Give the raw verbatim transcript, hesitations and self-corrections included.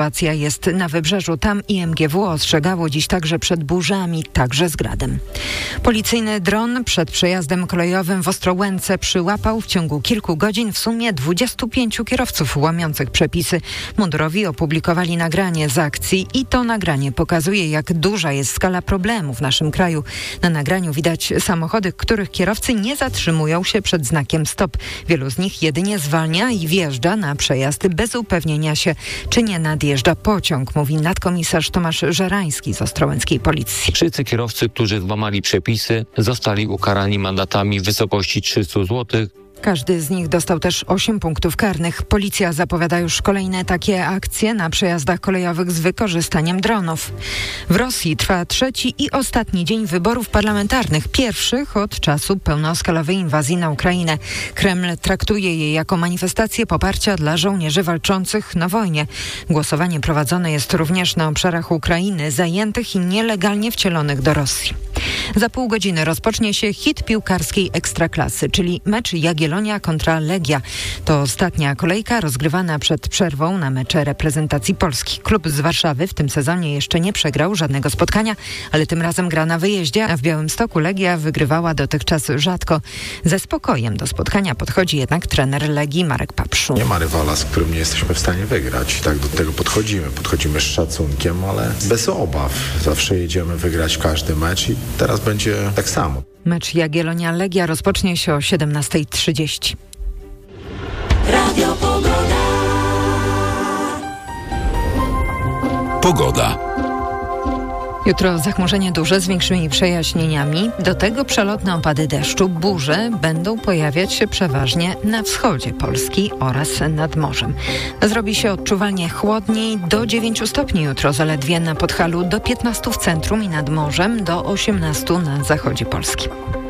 Sytuacja jest na wybrzeżu. Tam I M G W ostrzegało dziś także przed burzami, także z gradem. Policyjny dron przed przejazdem kolejowym w Ostrołęce przyłapał w ciągu kilku godzin w sumie dwudziestu pięciu kierowców łamiących przepisy. Mundurowi opublikowali nagranie z akcji i to nagranie pokazuje, jak duża jest skala problemu w naszym kraju. Na nagraniu widać samochody, których kierowcy nie zatrzymują się przed znakiem stop. Wielu z nich jedynie zwalnia i wjeżdża na przejazd bez upewnienia się, czy nie nadjeżdża pociąg, mówi nadkomisarz Tomasz Żerański z ostrołęckiej policji. Wszyscy kierowcy, którzy złamali przepisy, zostali ukarani mandatami w wysokości trzysta złotych. Każdy z nich dostał też osiem punktów karnych. Policja zapowiada już kolejne takie akcje na przejazdach kolejowych z wykorzystaniem dronów. W Rosji trwa trzeci i ostatni dzień wyborów parlamentarnych, pierwszych od czasu pełnoskalowej inwazji na Ukrainę. Kreml traktuje je jako manifestację poparcia dla żołnierzy walczących na wojnie. Głosowanie prowadzone jest również na obszarach Ukrainy zajętych i nielegalnie wcielonych do Rosji. Za pół godziny rozpocznie się hit piłkarskiej Ekstraklasy, czyli mecz Jagiellonia kontra Legia. To ostatnia kolejka rozgrywana przed przerwą na mecze reprezentacji Polski. Klub z Warszawy w tym sezonie jeszcze nie przegrał żadnego spotkania, ale tym razem gra na wyjeździe, a w Białymstoku Legia wygrywała dotychczas rzadko. Ze spokojem do spotkania podchodzi jednak trener Legii Marek Papszu. Nie ma rywala, z którym nie jesteśmy w stanie wygrać. Tak do tego podchodzimy. Podchodzimy z szacunkiem, ale bez obaw. Zawsze jedziemy wygrać każdy mecz i teraz będzie tak samo. Mecz Jagiellonia-Legia rozpocznie się o siedemnasta trzydzieści. Radio Pogoda. Pogoda. Jutro zachmurzenie duże z większymi przejaśnieniami. Do tego przelotne opady deszczu. Burze będą pojawiać się przeważnie na wschodzie Polski oraz nad morzem. Zrobi się odczuwalnie chłodniej, do dziewięciu stopni jutro zaledwie na Podhalu, do piętnastu w centrum i nad morzem, do osiemnastu na zachodzie Polski.